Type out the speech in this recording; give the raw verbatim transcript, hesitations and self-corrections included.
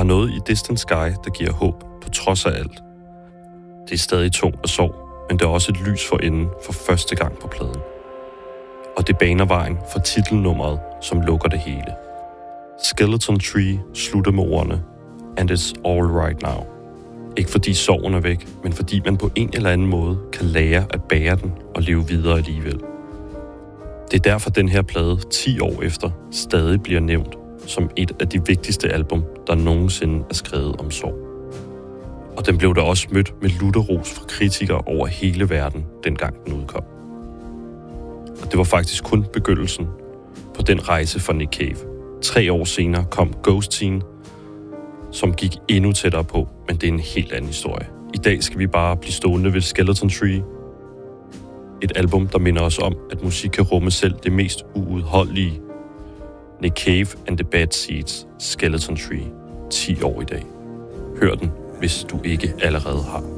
er noget i Distant Sky, der giver håb på trods af alt. Det er stadig tungt og sorg, men det er også et lys for enden for første gang på pladen. Og det baner vejen for titelnummeret, som lukker det hele. Skeleton Tree slutter med ordene "And it's all right now". Ikke fordi sorgen er væk, men fordi man på en eller anden måde kan lære at bære den og leve videre alligevel. Det er derfor den her plade ti år efter stadig bliver nævnt som et af de vigtigste album, der nogensinde er skrevet om sorg. Og den blev da også mødt med lutterros fra kritikere over hele verden, dengang den udkom. Og det var faktisk kun begyndelsen på den rejse for Nick Cave. Tre år senere kom Ghost Teen, som gik endnu tættere på, men det er en helt anden historie. I dag skal vi bare blive stående ved Skeleton Tree. Et album, der minder os om, at musik kan rumme selv det mest uudholdelige. Nick Cave and the Bad Seeds, Skeleton Tree, ti år i dag. Hør den, hvis du ikke allerede har.